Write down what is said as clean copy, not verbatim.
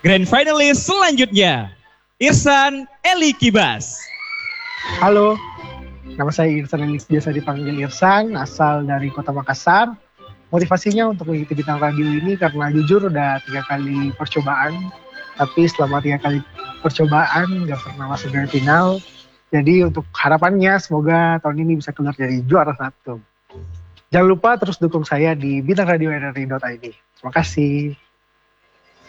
Grand Finalist selanjutnya, Irsan Eli Kibas. Halo, nama saya Irsan Eli, biasa dipanggil Irsan, asal dari Kota Makassar. Motivasinya untuk mengikuti Bintang Radio ini karena jujur udah 3 kali percobaan, tapi selama 3 kali percobaan nggak pernah masuk dari final. Jadi untuk harapannya semoga tahun ini bisa keluar jadi juara 1. Jangan lupa terus dukung saya di bintangradio.ri.id. Terima kasih.